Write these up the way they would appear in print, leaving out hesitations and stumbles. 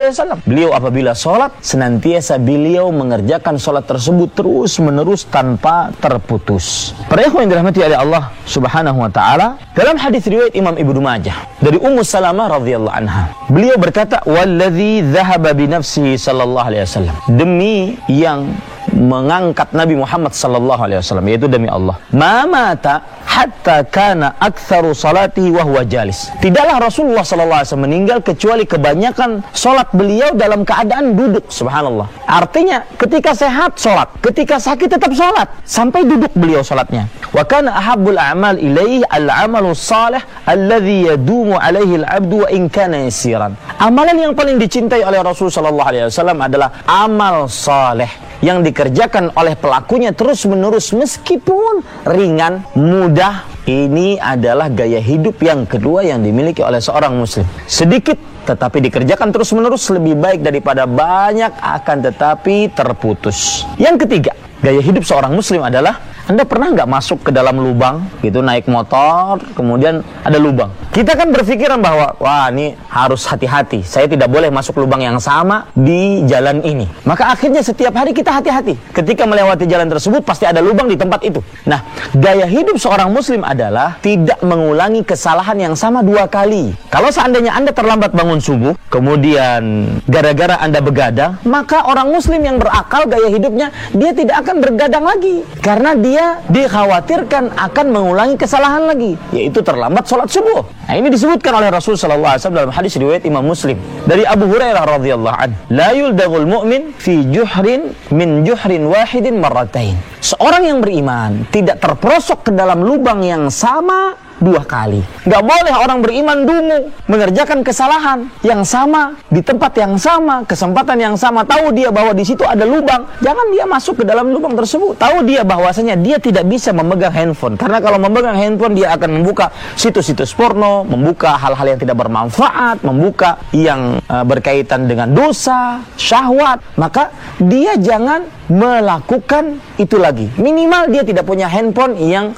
SAW. Beliau apabila sholat, senantiasa beliau mengerjakan sholat tersebut terus menerus tanpa terputus. Para ikhwan yang dirahmati oleh Allah Subhanahu wa taala, dalam hadis riwayat Imam Ibnu Majah dari Ummu Salamah radhiyallahu anha, beliau berkata, "Walladzi dzahaba bi nafsihi sallallahu alaihi wasallam." Demi yang mengangkat Nabi Muhammad sallallahu alaihi wasallam, yaitu demi Allah, ma mata hatta kana aktsaru salatihi wa huwa jalis. Tidaklah Rasulullah sallallahu alaihi wasallam meninggal kecuali kebanyakan salat beliau dalam keadaan duduk. Subhanallah. Artinya ketika sehat salat, ketika sakit tetap salat, sampai duduk beliau salatnya. Wa kana ahabbul a'mal ilaihi al-'amalu shalih alladhi yadumu alaihi al-'abdu wa in kana yasiran. Amalan yang paling dicintai oleh Rasul sallallahu alaihi wasallam adalah amal saleh yang dikerjakan oleh pelakunya terus-menerus meskipun ringan, mudah. Ini adalah gaya hidup yang kedua yang dimiliki oleh seorang muslim. Sedikit tetapi dikerjakan terus-menerus lebih baik daripada banyak akan tetapi terputus. Yang ketiga, gaya hidup seorang muslim adalah, Anda pernah nggak masuk ke dalam lubang gitu, naik motor kemudian ada lubang. Kita kan berpikiran bahwa wah, ini harus hati-hati, saya tidak boleh masuk lubang yang sama di jalan ini. Maka akhirnya setiap hari kita hati-hati. Ketika melewati jalan tersebut pasti ada lubang di tempat itu. Nah, gaya hidup seorang muslim adalah tidak mengulangi kesalahan yang sama dua kali. Kalau seandainya Anda terlambat bangun subuh, kemudian gara-gara Anda begadang, maka orang muslim yang berakal gaya hidupnya, dia tidak akan bergadang lagi. Karena dia dikhawatirkan akan mengulangi kesalahan lagi, yaitu terlambat sholat subuh. Nah, ini disebutkan oleh Rasul sallallahu alaihi wasallam dalam hadis riwayat Imam Muslim dari Abu Hurairah radhiyallahu anhu, la yuldagul mu'min fi juhrin min juhrin wahidin marratain. Seorang yang beriman tidak terperosok ke dalam lubang yang sama dua kali. Gak boleh orang beriman dungu mengerjakan kesalahan yang sama di tempat yang sama, kesempatan yang sama. Tahu dia bahwa di situ ada lubang, jangan dia masuk ke dalam lubang tersebut. Tahu dia bahwasanya dia tidak bisa memegang handphone, karena kalau memegang handphone dia akan membuka situs-situs porno, membuka hal-hal yang tidak bermanfaat, membuka yang berkaitan dengan dosa, syahwat. Maka dia jangan melakukan itu lagi. Minimal dia tidak punya handphone yang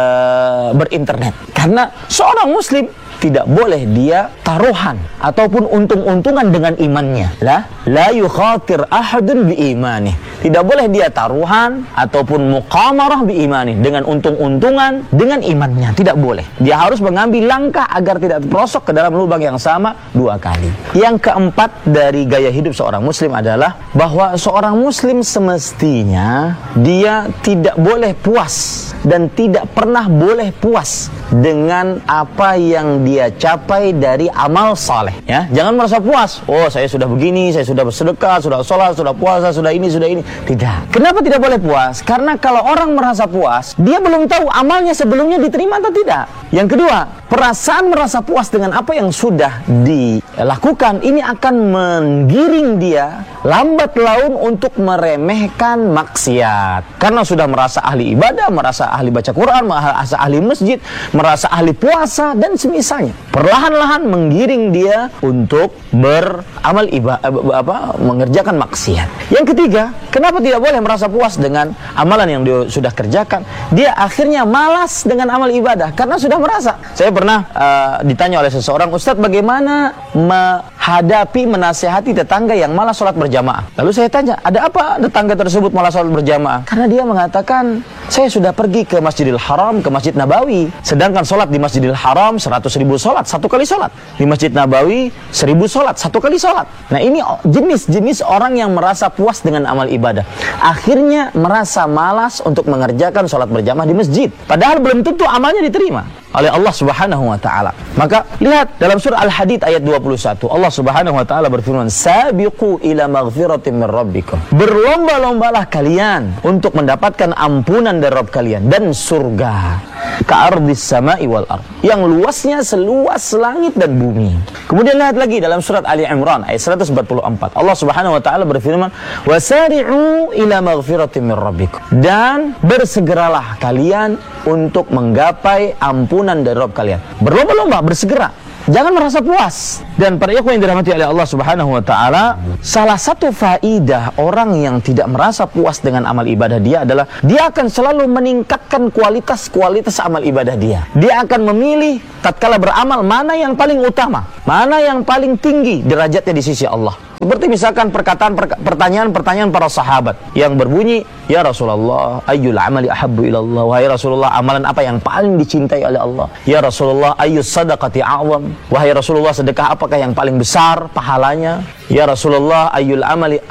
berinternet. Karena seorang muslim tidak boleh dia taruhan ataupun untung-untungan dengan imannya. La yukhatir ahadun bi imanih. Tidak boleh dia taruhan ataupun muqamarah bi imanih, dengan untung-untungan dengan imannya. Tidak boleh. Dia harus mengambil langkah agar tidak terperosok ke dalam lubang yang sama dua kali. Yang keempat dari gaya hidup seorang muslim adalah bahwa seorang muslim semestinya dia tidak boleh puas dan tidak pernah boleh puas dengan apa yang dia capai dari amal saleh, ya. Jangan merasa puas. Oh, saya sudah begini, saya sudah bersedekah, sudah sholat, sudah puasa, sudah ini, sudah ini. Tidak. Kenapa tidak boleh puas? Karena kalau orang merasa puas, dia belum tahu amalnya sebelumnya diterima atau tidak. Yang kedua, perasaan merasa puas dengan apa yang sudah dilakukan ini akan menggiring dia lambat laun untuk meremehkan maksiat. Karena sudah merasa ahli ibadah, merasa ahli baca Quran, merasa ahli masjid, merasa ahli puasa dan semisalnya. Perlahan-lahan menggiring dia untuk beramal ibadah, mengerjakan maksiat. Yang ketiga, kenapa tidak boleh merasa puas dengan amalan yang dia sudah kerjakan? Dia akhirnya malas dengan amal ibadah karena sudah merasa. Saya pernah ditanya oleh seseorang, Ustadz, bagaimana menghadapi, menasihati tetangga yang malas sholat berjamaah? Lalu saya tanya, ada apa tetangga tersebut malas sholat berjamaah? Karena dia mengatakan, saya sudah pergi ke Masjidil Haram, ke Masjid Nabawi, sedangkan sholat di Masjidil Haram 100.000 sholat, satu kali sholat. Di Masjid Nabawi 1.000 sholat, satu kali sholat. Nah, ini jenis-jenis orang yang merasa puas dengan amal ibadah, akhirnya merasa malas untuk mengerjakan sholat berjamaah di masjid, padahal belum tentu amalnya diterima oleh Allah Subhanahu wa taala. Maka lihat dalam surah Al-Hadid ayat 21, Allah Subhanahu wa taala berfirman, "Sabiqu ila maghfiratin min rabbikum." Berlomba-lombalah kalian untuk mendapatkan ampunan dari Rabb kalian dan surga. Ka'ardis sama'i wal ard, yang luasnya seluas langit dan bumi. Kemudian lihat lagi dalam surat Ali Imran ayat 144, Allah Subhanahu wa taala berfirman, "Wasari'u ila maghfiratin min rabbikum." Dan bersegeralah kalian untuk menggapai ampunan dari Rabb kalian. Berlomba-lomba, bersegera. Jangan merasa puas Dan para ikhwan yang dirahmati oleh Allah Subhanahu wa taala, salah satu faidah orang yang tidak merasa puas dengan amal ibadah dia adalah dia akan selalu meningkatkan kualitas amal ibadah dia. Dia akan memilih tatkala beramal mana yang paling utama, mana yang paling tinggi derajatnya di sisi Allah. Seperti misalkan pertanyaan para sahabat yang berbunyi, "Ya Rasulullah, ayyul amali ahabbu ilallah?" Wahai Rasulullah, amalan apa yang paling dicintai oleh Allah? Ya Rasulullah, ayyus sadaqati a'zam? Wahai Rasulullah, sedekah apakah yang paling besar pahalanya? Ya Rasulullah, ayyul amali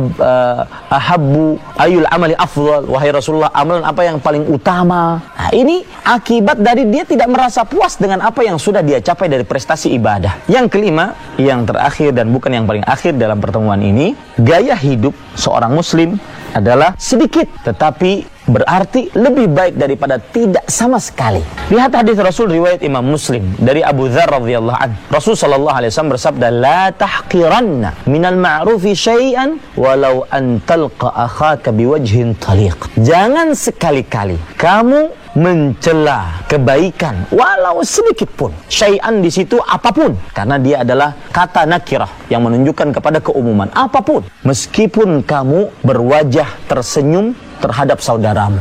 ahabbu, ayyul amali afdal? Wahai Rasulullah, amalan apa yang paling utama? Nah, ini akibat dari dia tidak merasa puas dengan apa yang sudah dia capai dari prestasi ibadah. Yang kelima, yang terakhir dan bukan yang paling akhir dalam pertemuan ini, gaya hidup seorang muslim adalah sedikit tetapi berarti lebih baik daripada tidak sama sekali. Lihat hadis Rasul riwayat Imam Muslim dari Abu Dzar radhiyallahu anhu. Rasul sallallahu alaihi wasallam bersabda, "La tahqiranna minal ma'rufi syai'an walau an talqa akhaka biwajhin taliq." Jangan sekali-kali kamu mencela kebaikan walau sedikit pun. Syai'an di situ apapun, karena dia adalah kata nakirah yang menunjukkan kepada keumuman. Apapun, meskipun kamu berwajah tersenyum terhadap saudaramu.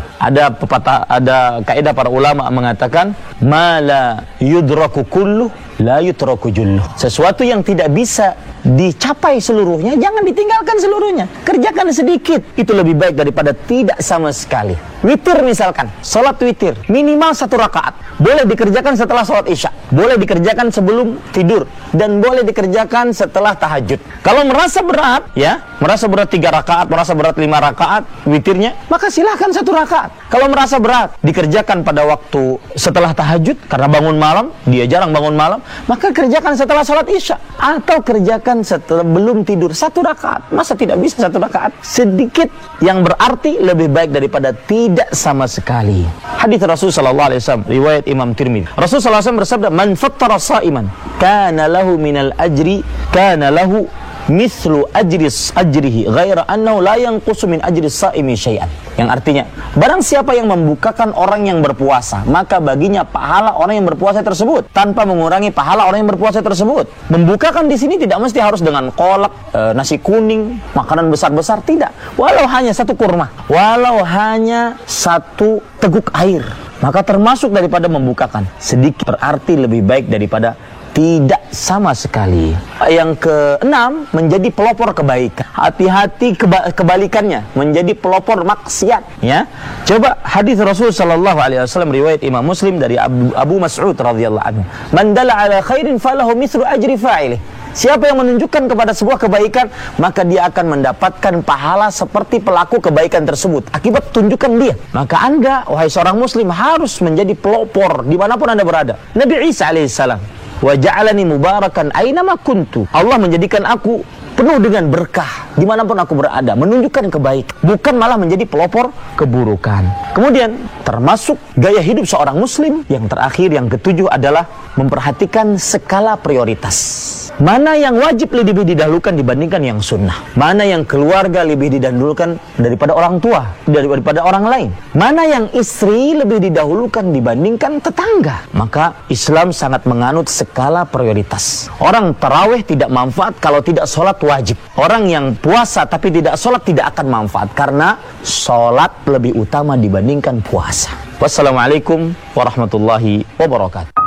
Ada kaidah para ulama mengatakan, "Mala yudraku kullu la yutraku jullu." Sesuatu yang tidak bisa dicapai seluruhnya, jangan ditinggalkan seluruhnya. Kerjakan sedikit, itu lebih baik daripada tidak sama sekali. Witir misalkan, salat witir minimal 1 rakaat. Boleh dikerjakan setelah salat isya, boleh dikerjakan sebelum tidur, dan boleh dikerjakan setelah tahajud. Kalau merasa berat, merasa berat 3 rakaat, merasa berat 5 rakaat witirnya, maka silahkan 1 rakaat. Kalau merasa berat, dikerjakan pada waktu setelah tahajud, karena bangun malam, dia jarang bangun malam, maka kerjakan setelah salat isya, atau kerjakan setelah belum tidur 1 rakaat. Masa tidak bisa 1 rakaat? Sedikit yang berarti lebih baik daripada tidak sama sekali. Hadis Rasul sallallahu alaihi wasallam riwayat Imam Tirmidzi. Rasul sallallahu alaihi wasallam bersabda, "Man fattara sha'iman kana lahu minal ajri kana lahu mislu ajrihi ghaira annahu la yanqusu min ajri shaimi syai'an." Yang artinya, barang siapa yang membukakan orang yang berpuasa, maka baginya pahala orang yang berpuasa tersebut tanpa mengurangi pahala orang yang berpuasa tersebut. Membukakan di sini tidak mesti harus dengan kolak, nasi kuning, makanan besar-besar, tidak. Walau hanya 1 kurma, walau hanya 1 teguk air, maka termasuk daripada membukakan. Sedikit berarti lebih baik daripada tidak sama sekali. Yang keenam, menjadi pelopor kebaikan. Hati-hati kebalikannya, menjadi pelopor maksiat. Ya, coba hadis Rasul sallallahu alaihi wasallam riwayat Imam Muslim dari Abu Mas'ud radhiyallahu anhu. "Man dalla ala khairin falahu mithlu ajri fa'ilih." Siapa yang menunjukkan kepada sebuah kebaikan, maka dia akan mendapatkan pahala seperti pelaku kebaikan tersebut akibat tunjukkan dia. Maka Anda, wahai seorang muslim, harus menjadi pelopor dimanapun Anda berada. Nabi Isa alaihissalam, "Wa ja'alani mubarakan ainama kuntu." Allah menjadikan aku penuh dengan berkah dimanapun aku berada, menunjukkan kebaikan, bukan malah menjadi pelopor keburukan. Kemudian termasuk gaya hidup seorang muslim yang terakhir, yang ketujuh adalah memperhatikan skala prioritas. Mana yang wajib lebih didahulukan dibandingkan yang sunnah? Mana yang keluarga lebih didahulukan daripada orang tua, daripada orang lain? Mana yang istri lebih didahulukan dibandingkan tetangga? Maka Islam sangat menganut skala prioritas. Orang tarawih tidak manfaat kalau tidak sholat wajib. Orang yang puasa tapi tidak sholat tidak akan manfaat, karena sholat lebih utama dibandingkan puasa. Wassalamualaikum warahmatullahi wabarakatuh.